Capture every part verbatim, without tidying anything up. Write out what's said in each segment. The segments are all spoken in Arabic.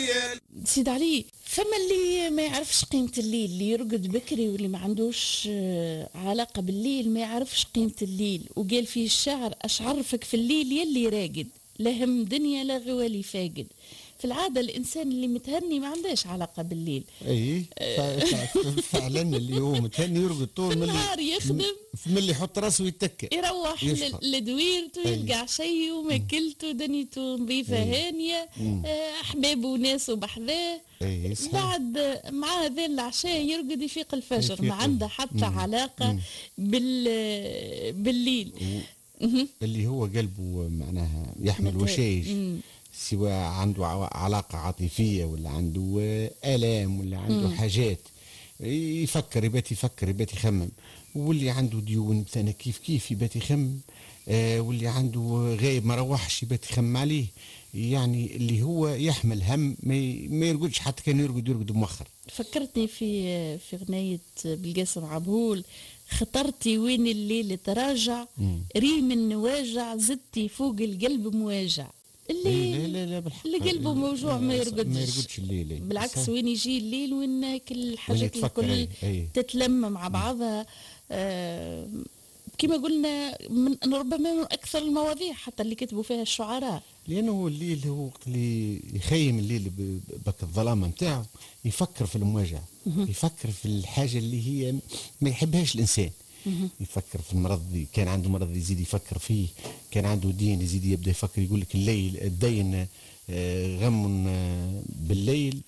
الليل. سيد علي، فما اللي ما يعرفش قيمة الليل، اللي يرقد بكري واللي ما عندوش علاقة بالليل ما يعرفش قيمة الليل. وقال فيه الشاعر: أش عرفك في الليل يلي راقد، لا هم دنيا لا غوالي فاقد. في العادة الإنسان اللي متهني ما عندهش علاقة بالليل. اي فعلا اللي هو متهني يرقد طول في النهار يخدم، من اللي يحط راسه يتكى يروح لدويرته يلقى عشيه وماكلته دنيته نظيفة هانية، أحبابه وناسه بحذاه. بعد مع هذا العشاء يرقد يفيق الفجر، ما عنده حتى مم. علاقة مم. بال بالليل. اللي هو قلبه معناها يحمل وشايش، سواء عنده علاقة عاطفية ولا عنده آلام ولا عنده مم. حاجات يفكر، يبات يفكر يبات يخمم. واللي عنده ديون مثلا كيف كيف يبات يخمم، آه واللي عنده غايب ما روحش يبات يخمم عليه. يعني اللي هو يحمل هم ما يرقدش، حتى كان يرقد يرقد مؤخر. فكرتني في في غنية بالقاسم عبهول: خطرتي وين الليل تراجع، ريم النواجع زدتي فوق القلب مواجع. اللي لا لا لا اللي قلبه موجوع ما يرقدش، ما يرقدش الليل. بالعكس وين يجي الليل وين كل الحاجات الكل تتلم مع بعضها. آه كما قلنا من ربما من اكثر المواضيع حتى اللي كتبوا فيها الشعراء، لانه الليل هو وقت اللي يخيم الليل بك الظلامه نتاعو، يفكر في المواجهه، يفكر في الحاجه اللي هي ما يحبهاش الانسان. يفكر في المرض، كان عنده مرض يزيد يفكر فيه، كان عنده دين يزيد يبدا يفكر. يقول لك الليل الدين غم بالليل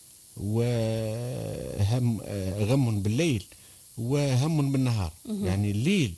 وهم غم بالليل وهم بالنهار. يعني الليل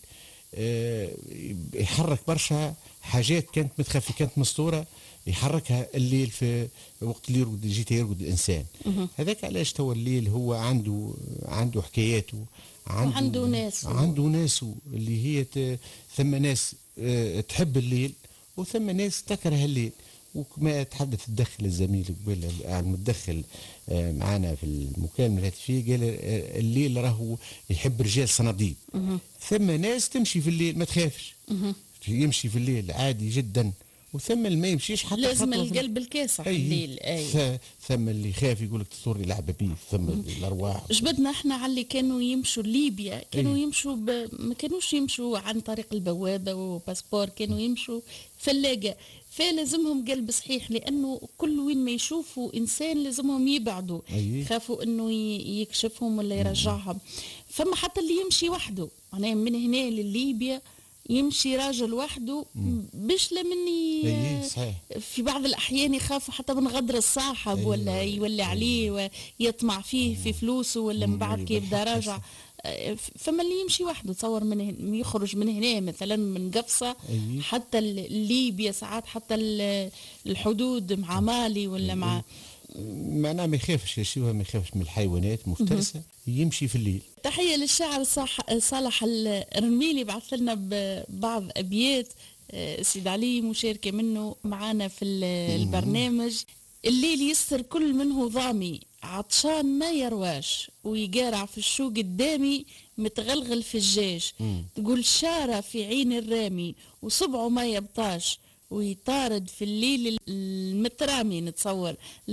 يحرك برشا حاجات كانت متخفيه كانت مستوره، يحركها الليل في وقت اللي يرقد يجي يرقد الانسان. هذاك علاش تو الليل هو عنده عنده حكاياته، عنده عنده ناس عنده ناس اللي هي ثم ناس تحب الليل وثم ناس تكره الليل. وكما تحدث الدخل الزميل قبل المتدخل معنا في المكالمه الهاتفيه، قال الليل راهو يحب رجال صناديد. ثم ناس تمشي في الليل ما تخافش، يمشي في الليل عادي جدا. وثم اللي ما يمشيش حتى لازم القلب الكاسح الليل. اي ثم اللي خاف يقول لك تصور لعبه بيه. ثم الارواح جبدنا احنا على اللي كانوا يمشوا ليبيا، كانوا أي. يمشوا ب... ما كانوش يمشوا عن طريق البوابه وباسبور، كانوا يمشوا ثلاجه. فلازمهم قلب صحيح، لانه كل وين ما يشوفوا انسان لازمهم يبعدوا، يخافوا انه يكشفهم ولا يرجعهم. فما حتى اللي يمشي وحده، معناها من هنا لليبيا يمشي راجل وحده باش لمني في بعض الأحيان يخافوا حتى من غدر الصاحب. أيوة ولا يولي عليه ويطمع فيه في فلوسه، ولا من بعد كي يبدا راجع. فما اللي يمشي وحده تصور من يخرج من هنا مثلا من قفصة أيوة حتى ليبيا، ساعات حتى الحدود مع مالي ولا مع معناه ما يخافش يشوفها، ما يخافش من الحيوانات مفترسه، يمشي في الليل. تحيه للشاعر صالح الرميلي، بعث لنا ببعض ابيات سيد علي مشاركه منه معانا في البرنامج. الليل يسر كل منه ضامي، عطشان ما يرواش، ويقارع في الشوق الدامي، متغلغل في الجيش. تقول شارة في عين الرامي، وصبعه ما يبطاش، ويطارد في الليل المترامي. نتصور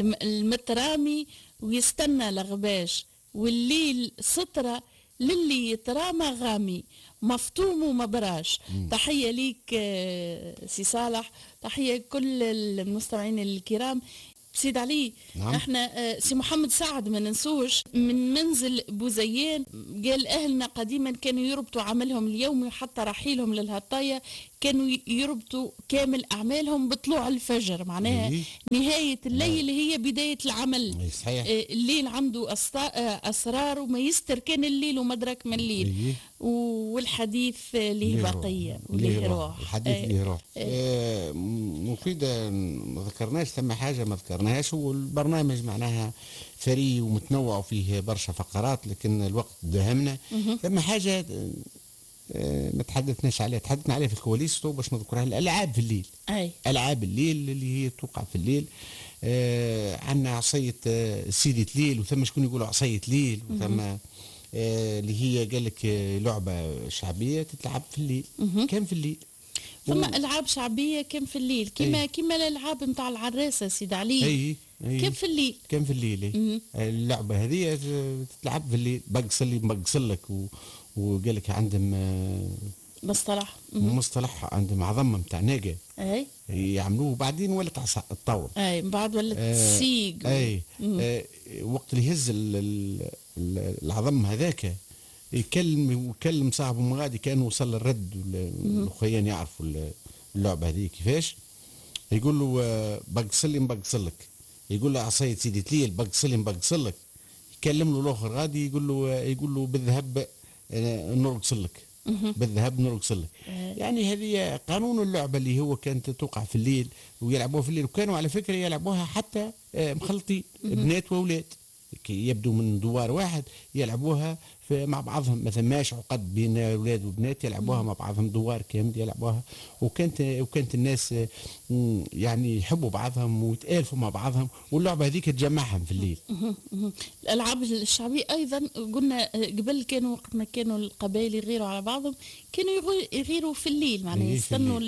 المترامي ويستنى لغباش، والليل سترة للي يترامى غامي، مفطوم ومبراش. تحية ليك سي صالح، تحية كل المستمعين الكرام. سيد علي، نعم. احنا سي محمد سعد ما ننسوش من منزل بوزيان، قال اهلنا قديما كانوا يربطوا عملهم اليومي وحتى رحيلهم للهطايا كانوا يربطوا كامل اعمالهم بطلوع الفجر، معناها إيه؟ نهايه الليل هي بدايه العمل. صحيح. الليل عنده اسرار وما يستر كان الليل ومدرك من الليل. إيه؟ والحديث له بقيه وله روح. الحديث له روح. آه مفيدة ما ذكرناش ثم حاجه ما ذكرناهاش، والبرنامج معناها ثري ومتنوع وفيه برشا فقرات، لكن الوقت داهمنا. ثم حاجه آه ما تحدثناش عليها، تحدثنا عليها في الكواليس باش نذكرها، الالعاب في الليل. اي العاب الليل اللي هي توقع في الليل. آه عندنا عصيه آه سيدة ليل، وثم شكون يقولوا عصيه ليل، وثم آه اللي هي قال لك آه لعبه شعبيه تتلعب في الليل. كان في الليل ثم العاب شعبيه كم في الليل كما أي. كما الالعاب نتاع العراسه سيد علي. اي اي كم في الليل كم في الليل أي. اللعبه هذه تلعب في الليل، بقص اللي بقصل لك و... وقال لك عندهم مصطلح مصطلح عندهم عظمه نتاع ناقه اي يعملوه بعدين ولات تطور اي من بعد ولات آه سيق اي آه وقت اللي يهز العظم هذاك يكلم ويكلم صاحبه من غادي كانه وصل الرد الاخوين يعرفوا اللعبه هذه كيفاش. يقول له بقصل لي بقصل لك، يقول له عصايه سيدي تليل بقصل لي بقصل لك، يكلم له الاخر غادي يقول له يقول له بالذهب نرقص لك، بالذهب نرقص لك. يعني هذه قانون اللعبه اللي هو كانت توقع في الليل ويلعبوها في الليل، وكانوا على فكره يلعبوها حتى مخلطين بنات واولاد يبدو من دوار واحد يلعبوها مع بعضهم، مثلا ماش عقد بين اولاد وبنات يلعبوها مع بعضهم دوار كامل يلعبوها، وكانت وكانت الناس يعني يحبوا بعضهم ويتالفوا مع بعضهم، واللعبه هذيك تجمعهم في الليل. الالعاب الشعبيه ايضا قلنا قبل كانوا وقت ما كانوا القبائل يغيروا على بعضهم كانوا يغيروا في الليل، معناها يستنوا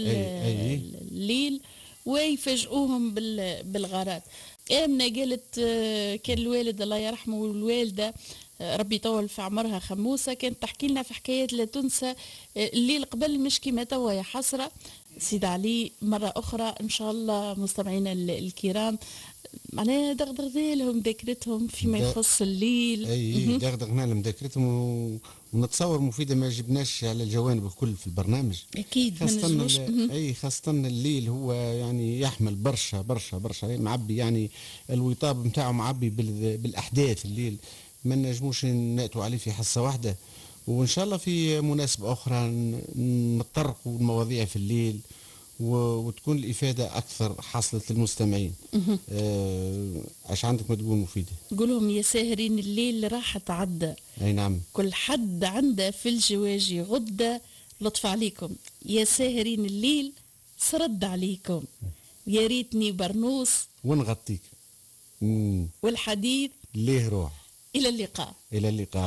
الليل ويفاجئوهم بالغارات. آمنة قالت كان الوالد الله يرحمه والوالدة ربي يطول في عمرها خموسة كانت تحكي لنا في حكايات لا تنسى. الليل قبل مش كيما توا يا حسرة. سيد علي مرة أخرى إن شاء الله مستمعينا الكرام معناها دغدغنا لهم ذاكرتهم فيما يخص الليل. اي دغدغنا لهم ذاكرتهم و... ونتصور مفيده ما جبناش على الجوانب الكل في البرنامج اكيد خاصة اي خاصة الليل هو يعني يحمل برشا برشا برشا معبي، يعني الوطاب نتاعو معبي بال... بالاحداث الليل ما نجموش ناتوا عليه في حصه واحده، وان شاء الله في مناسبه اخرى نتطرقوا المواضيع في الليل وتكون الإفادة أكثر حصلت للمستمعين. آه عش عندك ما تقول مفيدة؟ قولهم يا ساهرين الليل راح تعدى. أي نعم. كل حد عنده في الجواجي غدة لطف عليكم يا ساهرين الليل سرد عليكم يا ريتني برنوس ونغطيك والحديث ليه روح. إلى اللقاء. إلى اللقاء.